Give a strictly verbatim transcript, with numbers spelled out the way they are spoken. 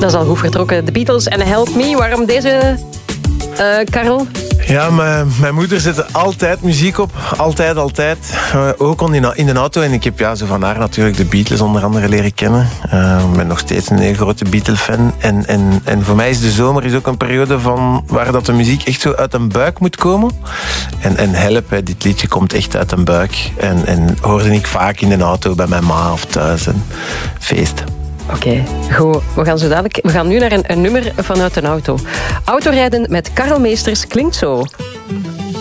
Dat is al goed vertrokken. De Beatles en Help Me. Waarom deze, uh, Karel? Ja, mijn, mijn moeder zette altijd muziek op. Altijd, altijd. Uh, ook in de auto. En ik heb ja, zo van haar natuurlijk de Beatles onder andere leren kennen. Uh, ik ben nog steeds een heel grote Beatle-fan. En, en, en voor mij is de zomer is ook een periode van waar dat de muziek echt zo uit een buik moet komen. En, en Help, hè, dit liedje komt echt uit een buik. En, en hoorde ik vaak in de auto bij mijn ma of thuis. En feest. Oké, okay, goed. We gaan, zo dadelijk, we gaan nu naar een, een nummer vanuit een auto. Autorijden met Karel Meesters klinkt zo.